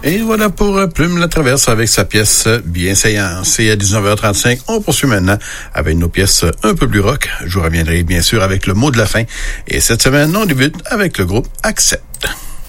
Et voilà pour Plume la Traverse avec sa pièce Bienséance. Et à 19h35, on poursuit maintenant avec nos pièces un peu plus rock. Je vous reviendrai bien sûr avec le mot de la fin. Et cette semaine, on débute avec le groupe Accept.